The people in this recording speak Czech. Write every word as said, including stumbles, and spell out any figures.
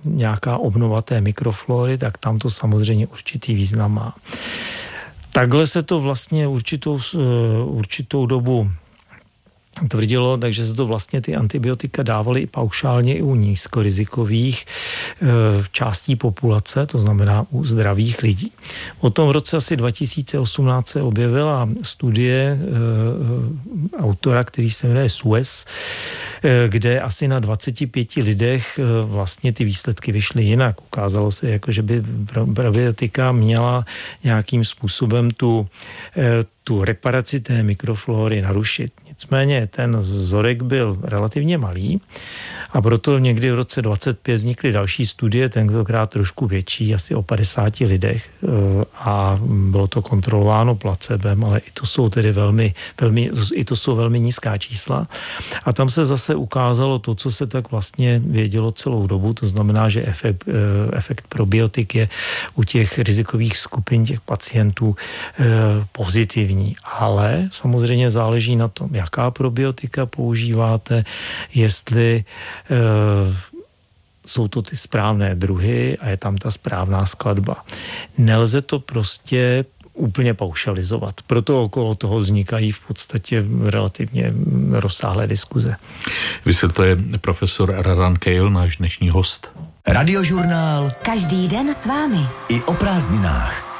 nějaká obnova té mikroflory, tak tam to samozřejmě určitý význam má. Takhle se to vlastně určitou, určitou dobu tvrdilo, takže se to vlastně ty antibiotika dávaly i paušálně i u nízkorizikových e, částí populace, to znamená u zdravých lidí. Potom v roce asi dva tisíce osmnáct se objevila studie e, autora, který se jmenuje Suez, e, kde asi na dvaceti pěti lidech e, vlastně ty výsledky vyšly jinak. Ukázalo se, jako, že by probiotika měla nějakým způsobem tu, e, tu reparaci té mikroflóry narušit. Nicméně ten vzorek byl relativně malý a proto někdy v roce dvacet pět vznikly další studie, tentokrát trošku větší, asi o padesáti lidech a bylo to kontrolováno placebem, ale i to jsou tedy velmi, velmi, i to jsou velmi nízká čísla. A tam se zase ukázalo to, co se tak vlastně vědělo celou dobu, to znamená, že efekt, efekt probiotik je u těch rizikových skupin těch pacientů pozitivní, ale samozřejmě záleží na tom, jaká probiotika používáte, jestli e, jsou to ty správné druhy a je tam ta správná skladba. Nelze to prostě úplně paušalizovat. Proto okolo toho vznikají v podstatě relativně rozsáhlé diskuze. Vysvětluje profesor Raran Keil, náš dnešní host. Radiožurnál. Každý den s vámi. I o prázdninách.